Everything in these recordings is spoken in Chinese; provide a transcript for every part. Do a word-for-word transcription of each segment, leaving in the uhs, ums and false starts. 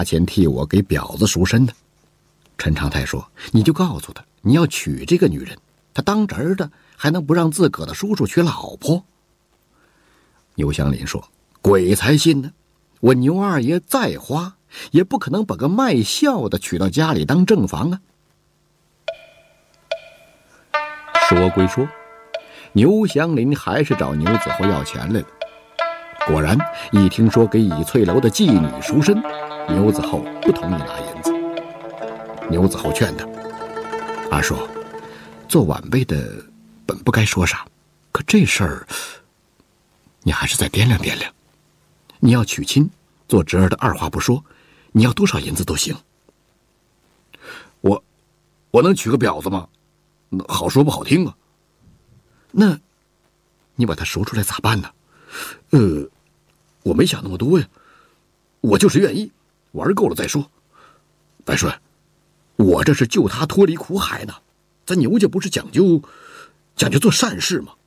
钱替我给婊子赎身的。陈长泰说，你就告诉他你要娶这个女人，他当侄儿的还能不让自个的叔叔娶老婆？牛祥林说，鬼才信呢，我牛二爷再花也不可能把个卖笑的娶到家里当正房啊。说归说，牛祥林还是找牛子厚要钱来了。果然，一听说给倚翠楼的妓女赎身，牛子厚不同意拿银子。牛子厚劝他，二叔，做晚辈的本不该说啥，可这事儿你还是再掂量掂量。你要娶亲，做侄儿的二话不说，你要多少银子都行。我我能娶个婊子吗？好说不好听啊。那你把他赎出来咋办呢？呃，我没想那么多呀，我就是愿意，玩够了再说。白顺，我这是救他脱离苦海呢，咱牛家不是讲究讲究做善事吗？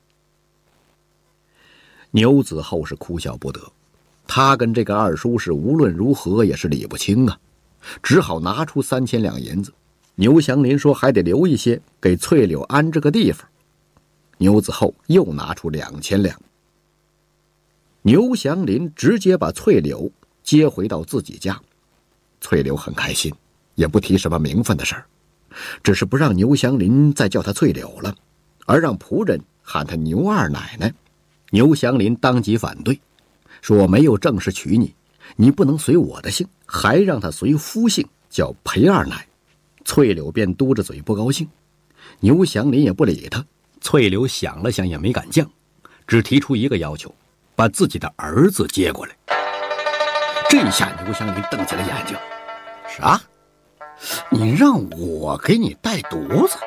牛子厚是哭笑不得，他跟这个二叔是无论如何也是理不清啊，只好拿出三千两银子。牛祥林说还得留一些给翠柳安置个地方，牛子厚又拿出两千两。牛祥林直接把翠柳接回到自己家，翠柳很开心，也不提什么名分的事儿，只是不让牛祥林再叫他翠柳了，而让仆人喊他牛二奶奶。牛祥林当即反对，说我没有正式娶你，你不能随我的姓，还让他随夫姓，叫裴二奶。翠柳便嘟着嘴不高兴，牛祥林也不理他。翠柳想了想也没敢犟，只提出一个要求，把自己的儿子接过来。这下牛祥林瞪起了眼睛，啥？你让我给你带犊子？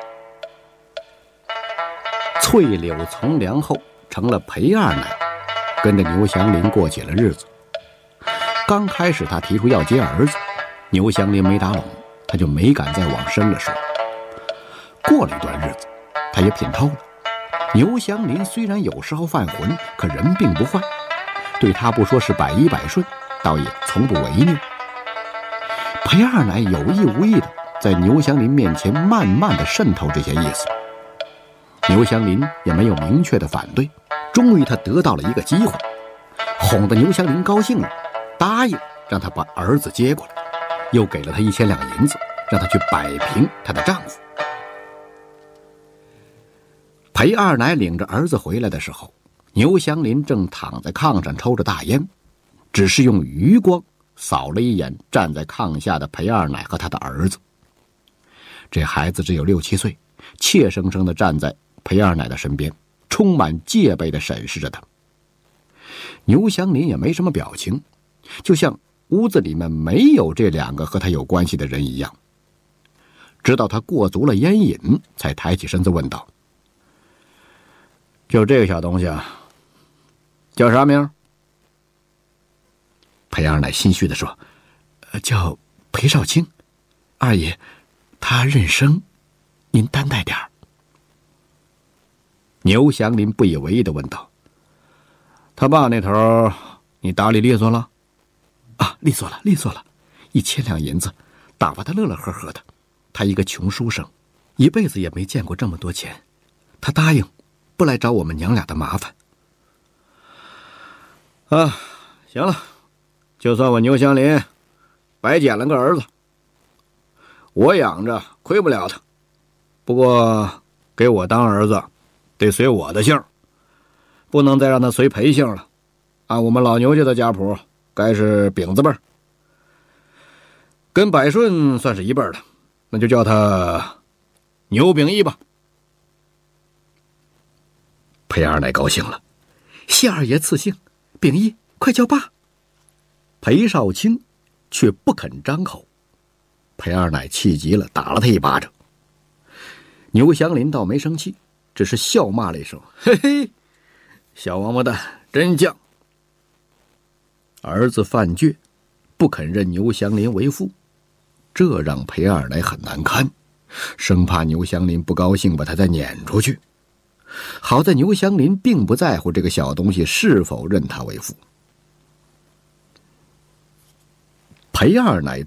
翠柳从良后成了裴二奶，跟着牛祥林过起了日子。刚开始他提出要接儿子，牛祥林没打拢，他就没敢再往深了说。过了一段日子，他也品透了，牛祥林虽然有时候犯浑，可人并不坏，对他不说是百依百顺，倒也从不违拗。裴二奶有意无意的在牛祥林面前慢慢的渗透这些意思，牛祥林也没有明确的反对。终于他得到了一个机会，哄得牛祥林高兴了，答应让他把儿子接过来，又给了他一千两银子，让他去摆平他的丈夫。裴二奶领着儿子回来的时候，牛祥林正躺在炕上抽着大烟，只是用余光扫了一眼站在炕下的裴二奶和他的儿子。这孩子只有六七岁，怯生生地站在裴二奶的身边，充满戒备地审视着他。牛祥林也没什么表情，就像屋子里面没有这两个和他有关系的人一样。直到他过足了烟瘾，才抬起身子问道：就这个小东西啊，叫啥名？裴二奶心虚地说：叫裴少卿，二爷他认生，您担待点儿。牛祥林不以为意地问道：他爸那头你打理利索了？啊，利索了，利索了，一千两银子打发他乐乐呵呵的。他一个穷书生，一辈子也没见过这么多钱，他答应不来找我们娘俩的麻烦。啊，行了，就算我牛祥林白捡了个儿子，我养着亏不了他，不过给我当儿子得随我的姓，不能再让他随裴姓了。按我们老牛家的家谱，该是丙字辈，跟百顺算是一辈的，那就叫他牛秉义吧。裴二奶高兴了，谢二爷赐姓，秉义快叫爸。裴少卿却不肯张口，裴二奶气急了，打了他一巴掌。牛祥林倒没生气，只是笑骂了一声：嘿嘿，小王八蛋真犟。儿子犯倔，不肯认牛祥林为父，这让裴二奶很难堪，生怕牛祥林不高兴把他再撵出去。好在牛祥林并不在乎这个小东西是否认他为父。 裴二乃